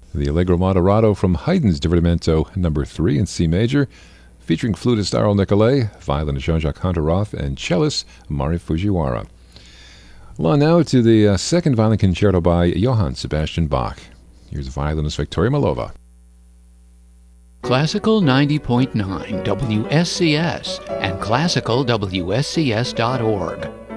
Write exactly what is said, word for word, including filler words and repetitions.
The Allegro Moderato from Haydn's Divertimento number three in C major, featuring flutist Arlo Nicolai, violinist Jean-Jacques Hunter-Roth, and cellist Mari Fujiwara. On now to the uh, second violin concerto by Johann Sebastian Bach. Here's violinist Victoria Malova. Classical ninety point nine W S C S and classical W S C S dot org